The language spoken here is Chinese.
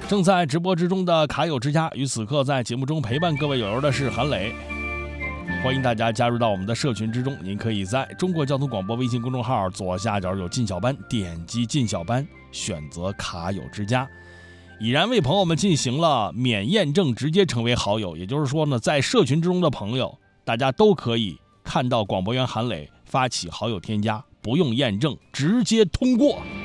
正在直播之中的卡友之家，与此刻在节目中陪伴各位友友的是韩磊。欢迎大家加入到我们的社群之中，您可以在中国交通广播微信公众号左下角有进小班，点击进小班，选择卡友之家。已然为朋友们进行了免验证直接成为好友，也就是说呢，在社群之中的朋友，大家都可以看到广播员韩磊发起好友添加，不用验证，直接通过。